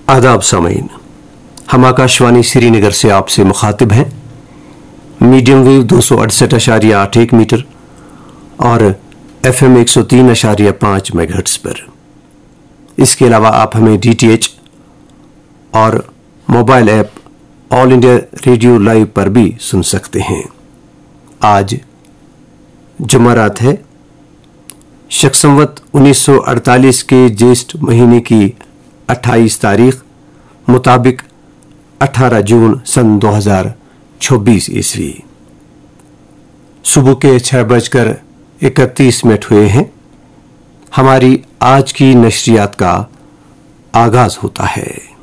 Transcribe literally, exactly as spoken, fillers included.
आदाब सामीन, हम आकाशवाणी श्रीनगर से आपसे मुखातिब हैं। मीडियम वेव दो सौ अड़सठ अशारिया आठ एक मीटर और एफ एम एक सौ तीन अशारिया पाँच मेगाहर्ट्ज पर। इसके अलावा आप हमें डी टी एच और mobile app all India radio live पर भी सुन सकते हैं। आज जुमेरात है, शक संवत उन्नीस सौ अड़तालीस के ज्येष्ठ महीने की अट्ठाईस तारीख मुताबिक अठारह जून सन दो हजार छब्बीस ईस्वी। सुबह के छह बजकर इकतीस मिनट हुए हैं। हमारी आज की नशरियात का आगाज होता है।